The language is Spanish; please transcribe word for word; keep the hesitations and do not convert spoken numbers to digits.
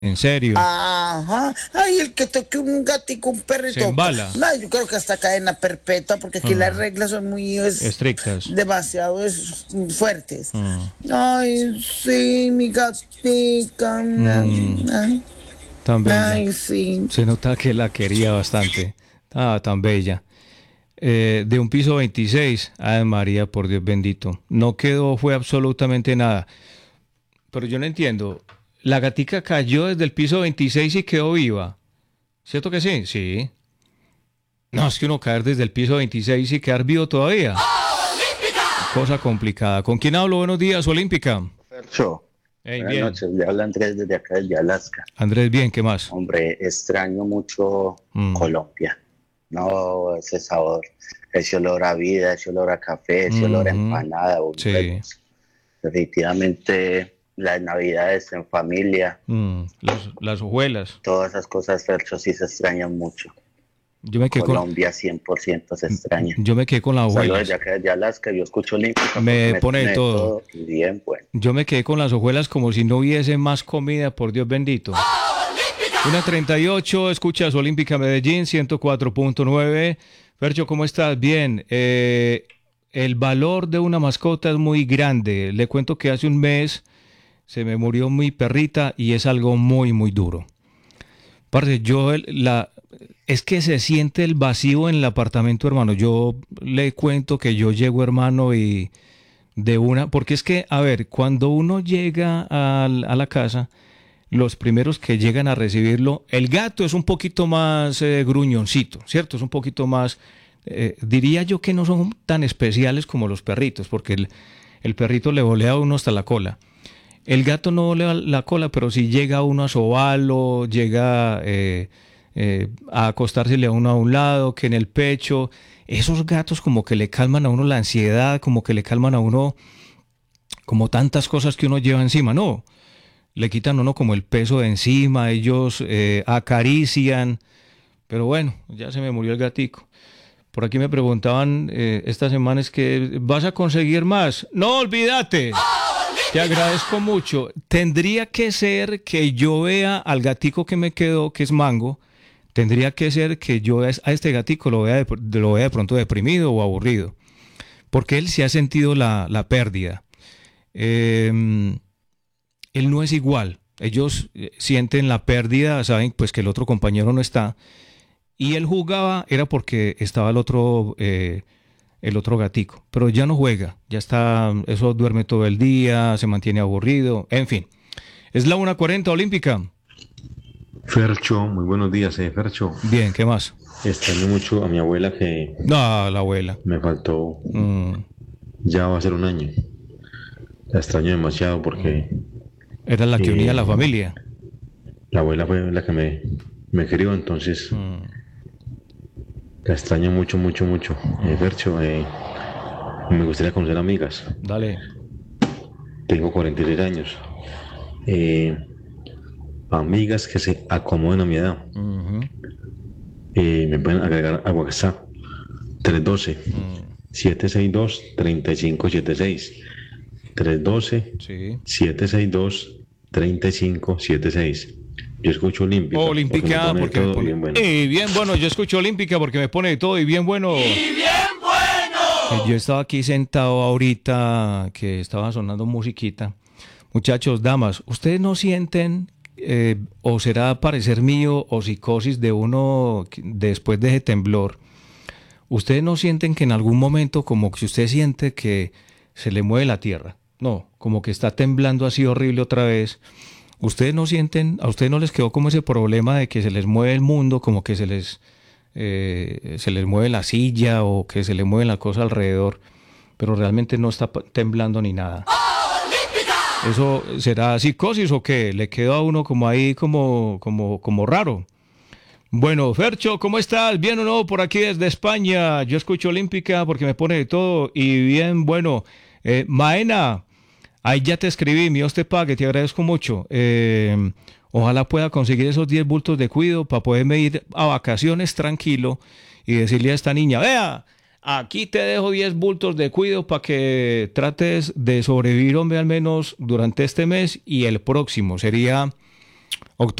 ¿En serio? Ajá. Ay, el que toque un gatico, un ¿Se perrito. embala? No, yo creo que hasta cadena perpetua, porque aquí las Ah, reglas son muy es, estrictas. demasiado es, fuertes. Ah, Ay, sí, mi gatica. mm, Ay, tan bella. ay, sí. Se nota que la quería bastante. Ah, tan bella. Eh, de un piso veintiséis. Ay, María, por Dios bendito. No quedó, fue absolutamente nada. Pero yo no entiendo. La gatica cayó desde el piso veintiséis y quedó viva. ¿Cierto que sí? Sí. No, es que uno caer desde el piso veintiséis y quedar vivo todavía. Cosa complicada. ¿Con quién hablo? Buenos días, Olímpica. Fercho, Hey, buenas bien. noches, le habla Andrés desde acá desde Alaska. Andrés, bien, ¿qué más? Hombre, extraño mucho Mm, Colombia. No, ese sabor, ese olor a vida, ese olor a café, ese olor a ujú, empanada, sí. buñuelos. Definitivamente las navidades en familia, Mm, las, las hojuelas. todas esas cosas, Fercho, sí se extrañan mucho. Yo me quedé con, Colombia cien por ciento se extraña. yo me quedé con las Saludos desde hojuelas. acá desde Alaska, yo escucho Olímpica porque Me me pone de pone de todo. todo y bien bueno. Yo me quedé con las hojuelas como si no hubiese más comida, por Dios bendito. Una treinta y ocho, escuchas Olímpica Medellín, ciento cuatro punto nueve. Fercho, ¿cómo estás? Bien. Eh, el valor de una mascota es muy grande. Le cuento que hace un mes se me murió mi perrita y es algo muy, muy duro. Parce, yo el- la, es que se siente el vacío en el apartamento, hermano. Yo le cuento que yo llego, hermano, y de una, porque es que, a ver, cuando uno llega al- a la casa, los primeros que llegan a recibirlo, el gato es un poquito más eh, gruñoncito, ¿cierto? Es un poquito más, eh, diría yo que no son tan especiales como los perritos, porque el, el perrito le volea a uno hasta la cola. El gato no volea la cola, pero si llega uno a sobarlo, llega eh, eh, a acostársele a uno a un lado, que en el pecho, esos gatos como que le calman a uno la ansiedad, como que le calman a uno como tantas cosas que uno lleva encima, ¿no? Le quitan a uno como el peso de encima, ellos eh, acarician, pero bueno, ya se me murió el gatico. Por aquí me preguntaban eh, esta semana es que ¿vas a conseguir más? No, olvídate. Te agradezco mucho. Tendría que ser que yo vea al gatico que me quedó, que es Mango, tendría que ser que yo a este gatico lo vea de, lo vea de pronto deprimido o aburrido, porque él sí ha sentido la, la pérdida. Eh, él no es igual. Ellos eh, sienten la pérdida, saben pues que el otro compañero no está. Y él jugaba, era porque estaba el otro, eh, el otro gatico. Pero ya no juega, ya está, eso duerme todo el día, se mantiene aburrido, en fin. Es la una cuarenta Olímpica. Fercho, muy buenos días, eh, Fercho. Bien, ¿qué más? Extraño mucho a mi abuela que No, la abuela. me faltó, Mm, ya va a ser un año. La extraño demasiado porque era la que unía a la eh, familia. la abuela fue la que me, me crió, entonces Mm, la extraño mucho, mucho, mucho. Eh, Fercho, eh, me gustaría conocer amigas. dale. Tengo cuarenta y seis años. Eh, amigas que se acomoden a mi edad. Ujú, Eh, me pueden agregar a WhatsApp tres uno dos, mm, siete seis dos, tres cinco siete seis. tres uno dos, sí. siete seis dos, tres cinco siete seis. Yo escucho Olímpica, porque me Olímpica pone de porque me todo y pone... bien bueno. Y bien bueno, yo escucho Olímpica porque me pone de todo y bien bueno. Eh, Yo estaba aquí sentado ahorita que estaba sonando musiquita. Muchachos, damas, ¿ustedes no sienten, eh, o será parecer mío o psicosis de uno que- después de ese temblor? ¿Ustedes no sienten que en algún momento como que usted siente que se le mueve la tierra? No, como que está temblando así horrible otra vez. ¿Ustedes no sienten, a ustedes no les quedó como ese problema de que se les mueve el mundo, como que se les, eh, se les mueve la silla o que se les mueve la cosa alrededor, pero realmente no está pa- temblando ni nada? ¿Eso será psicosis o qué? ¿Le quedó a uno como ahí como, como, como raro? Bueno, Fercho, ¿cómo estás? ¿Bien o no? Por aquí desde España. Yo escucho Olímpica porque me pone de todo y bien, bueno. Eh, Maena, ahí ya te escribí, mi Dios te pague, te agradezco mucho. Eh, ojalá pueda conseguir esos diez bultos de cuido para poderme ir a vacaciones tranquilo y decirle a esta niña, vea, aquí te dejo diez bultos de cuido para que trates de sobrevivir, hombre, al menos durante este mes y el próximo. Sería